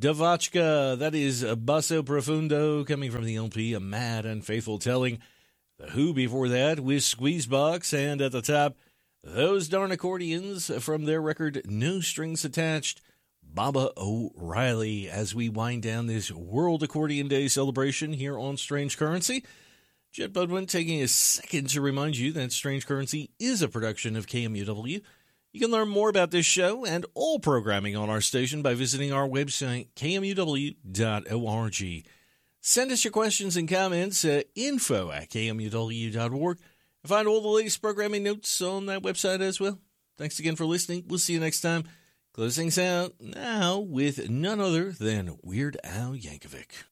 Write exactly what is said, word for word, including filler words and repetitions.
Devachka, that is Basso Profundo, coming from the L P, A Mad and Faithful Telling. The Who before that with Squeezebox, and at the top, Those Darn Accordions from their record No Strings Attached, Baba O'Reilly, as we wind down this World Accordion Day celebration here on Strange Currency. Jet Budwin taking a second to remind you that Strange Currency is a production of K M U W. You can learn more about this show and all programming on our station by visiting our website, K M U W dot org. Send us your questions and comments at info at K M U W dot org. And find all the latest programming notes on that website as well. Thanks again for listening. We'll see you next time. Close things out now with none other than Weird Al Yankovic.